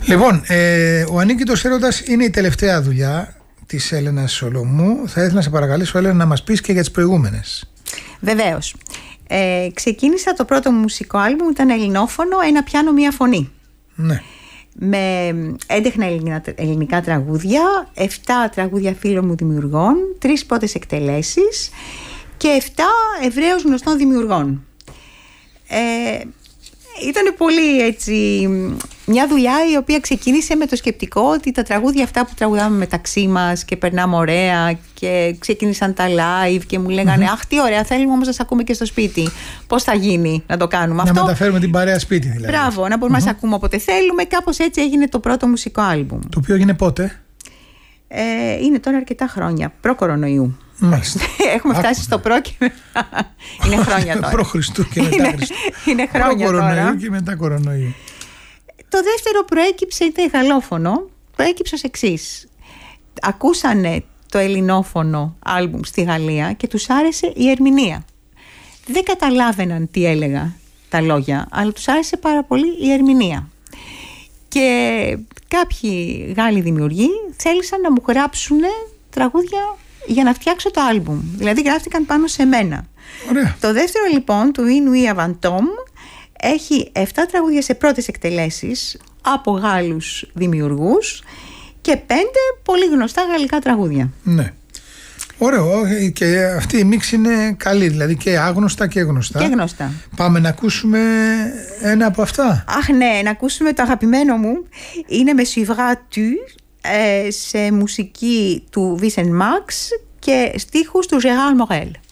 Λοιπόν, ο Ανίκητος Έρωτας είναι η τελευταία δουλειά της Έλενας Σολομού. Θα ήθελα να σε παρακαλέσω, Έλενα, να μας πεις και για τις προηγούμενες. Βεβαίως. Ξεκίνησα, το πρώτο μου μουσικό άλμπουμ ήταν ελληνόφωνο, ένα πιάνο, μία φωνή. Ναι. Με έντεχνα ελληνικά τραγούδια, 7 τραγούδια φίλων μου δημιουργών, 3 πρώτες εκτελέσεις και 7 ευρέως γνωστών δημιουργών. Ήταν πολύ έτσι μια δουλειά η οποία ξεκίνησε με το σκεπτικό ότι τα τραγούδια αυτά που τραγουδάμε μεταξύ μας και περνάμε ωραία και ξεκίνησαν τα live και μου λέγανε αχ τι ωραία, θέλουμε όμως να σας ακούμε και στο σπίτι. Πώς θα γίνει να το κάνουμε αυτό? Να μεταφέρουμε την παρέα σπίτι δηλαδή. Μπράβο, να μπορούμε να σας ακούμε όποτε θέλουμε. Κάπως έτσι έγινε το πρώτο μουσικό άλμπουμ. Το οποίο έγινε πότε? Είναι τώρα αρκετά χρόνια, προ-κορονοϊού. Μάλιστα. Έχουμε φτάσει στο προ και μετά. Είναι χρόνια τώρα. Προ-Χριστού και μετά Χριστού. Είναι χρόνια τώρα. Και μετά κορονοϊού. Το δεύτερο προέκυψε, ήταν γαλλόφωνο. Προέκυψε ως εξής. Ακούσανε το ελληνόφωνο άλμπουμ στη Γαλλία και τους άρεσε η ερμηνεία. Δεν καταλάβαιναν τι έλεγα τα λόγια, αλλά τους άρεσε πάρα πολύ η ερμηνεία. Και κάποιοι Γάλλοι δημιουργοί θέλησαν να μου γράψουν τραγούδια για να φτιάξω το άλμπουμ. Δηλαδή γράφτηκαν πάνω σε μένα. Ωραία. Το δεύτερο λοιπόν, του Inouï Avantom, έχει 7 τραγούδια σε πρώτες εκτελέσεις από Γάλλους δημιουργούς και 5 πολύ γνωστά γαλλικά τραγούδια. Ναι. Ωραίο. Και αυτή η μίξη είναι καλή, δηλαδή και άγνωστα και γνωστά. Και γνωστά. Πάμε να ακούσουμε ένα από αυτά. Αχ ναι, να ακούσουμε το αγαπημένο μου. Είναι με Suivras tu, σε μουσική του Vincent Max και στίχους του Gérard Morel.